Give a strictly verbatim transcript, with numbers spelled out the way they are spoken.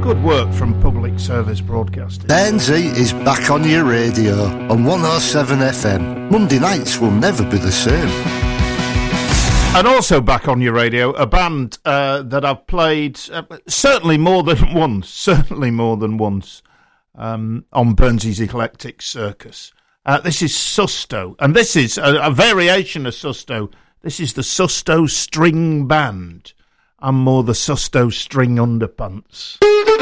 Good work from Public Service Broadcasting. Bernsey is back on your radio on one oh seven F M. Monday nights will never be the same. And also back on your radio, a band uh, that I've played uh, certainly more than once, certainly more than once um, on Bernsey's Eclectic Circus. Uh, this is Susto, and this is a, a variation of Susto. This is the Susto String Band. I'm more the Susto String Underpants.